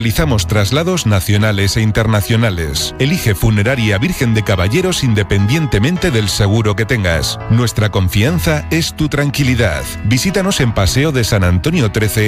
Realizamos traslados nacionales e internacionales. Elige Funeraria Virgen de Caballeros independientemente del seguro que tengas. Nuestra confianza es tu tranquilidad. Visítanos en Paseo de San Antonio 13